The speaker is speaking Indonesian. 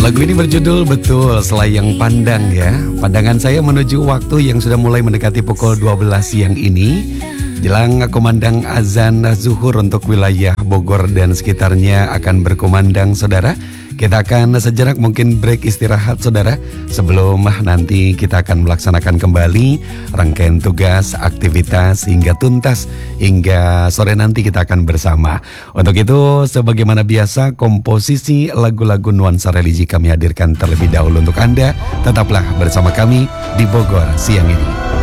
Lagu ini berjudul Betul Selayang Pandang ya. Pandangan saya menuju waktu yang sudah mulai mendekati pukul 12 siang ini. Jelang kumandang azan zuhur untuk wilayah Bogor dan sekitarnya akan berkumandang saudara. Kita akan sejenak mungkin break istirahat saudara. Sebelum nanti kita akan melaksanakan kembali rangkaian tugas, aktivitas hingga tuntas. Hingga sore nanti kita akan bersama. Untuk itu sebagaimana biasa komposisi lagu-lagu nuansa religi kami hadirkan terlebih dahulu untuk Anda. Tetaplah bersama kami di Bogor siang ini.